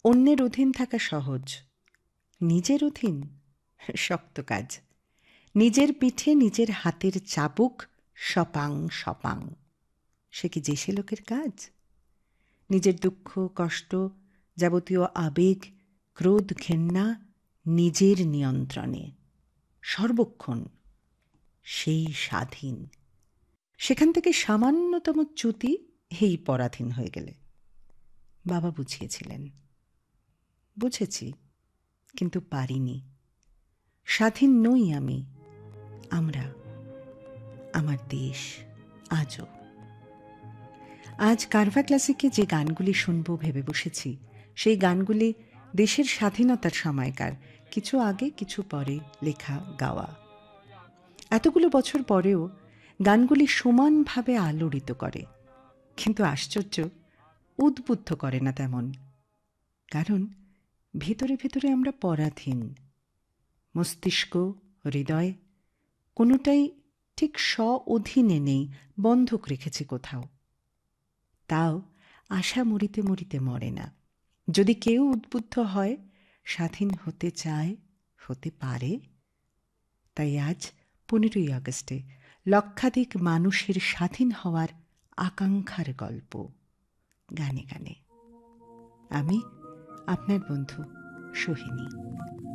অন্যের অধীন থাকা সহজ, নিজের অধীন শক্ত কাজ। নিজের পিঠে নিজের হাতের চাবুক সপাং সপাং, সে কি যে সে লোকের কাজ? নিজের দুঃখ কষ্ট যাবতীয় আবেগ ক্রোধ ঘেন্না নিজের নিয়ন্ত্রণে সর্বক্ষণ, সেই স্বাধীন। সেখান থেকে সামান্যতম চ্যুতি এই পরাধীন হয়ে গেলে। বাবা বুঝিয়েছিলেন, বুঝেছি, কিন্তু পারিনি। স্বাধীন নই আমি, আমরা, আমার দেশ আজও। আজ কারভা ক্লাসিকে যে গানগুলি শুনব ভেবে বসেছি, সেই গানগুলি দেশের স্বাধীনতার সময়কার, কিছু আগে কিছু পরে লেখা গাওয়া। এতগুলো বছর পরেও গানগুলি সমানভাবে আলোড়িত করে, কিন্তু আশ্চর্য উদ্বুদ্ধ করে না তেমন। কারণ ভেতরে ভেতরে আমরা পরাধীন। মস্তিষ্ক হৃদয় কোনোটাই ঠিক অধীনে নেই, বন্ধক রেখেছে কোথাও। তাও আশা মরিতে মরিতে মরে না। যদি কেউ উদ্বুদ্ধ হয়, স্বাধীন হতে চায়, হতে পারে। তাই আজ 15ই আগস্টে লক্ষাধিক মানুষের স্বাধীন হওয়ার আকাঙ্ক্ষার গল্প গানে গানে। আমি আপনার বন্ধু সোহিনী।